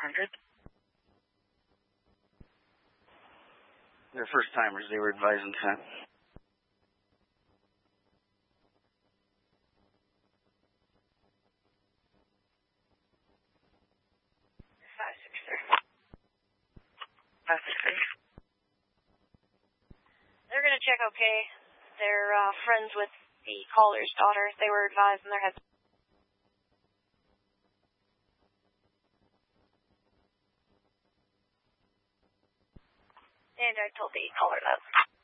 400. They're first timers, they were advising 10. 563. They're going to check okay. They're friends with the caller's daughter. They were advised in their heads. And I told the caller that.